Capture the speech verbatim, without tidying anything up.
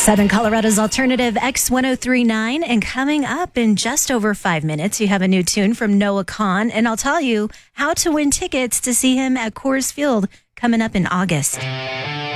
Southern Colorado's Alternative X ten thirty-nine. And coming up in just over five minutes, you have a new tune from Noah Kahan. And I'll tell you how to win tickets to see him at Coors Field coming up in August.